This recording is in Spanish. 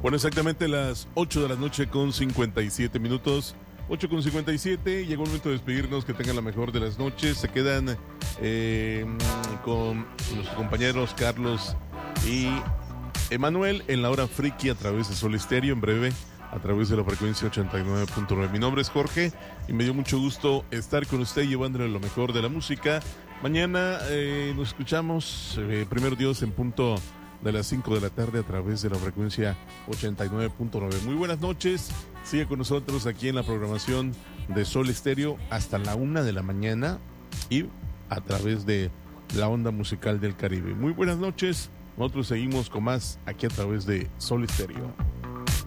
Bueno, exactamente las 8 de la noche con 57 minutos. 8 con 57, llegó el momento de despedirnos, que tengan la mejor de las noches. Se quedan con nuestros compañeros Carlos y Emanuel en la hora friki a través de Sol Estéreo, en breve a través de la frecuencia 89.9. Mi nombre es Jorge y me dio mucho gusto estar con usted llevándole lo mejor de la música. Mañana nos escuchamos, primero Dios, en punto de las 5 de la tarde a través de la frecuencia 89.9. Muy buenas noches, sigue con nosotros aquí en la programación de Sol Estéreo hasta la 1 de la mañana y a través de la onda musical del Caribe. Muy buenas noches, nosotros seguimos con más aquí a través de Sol Estéreo.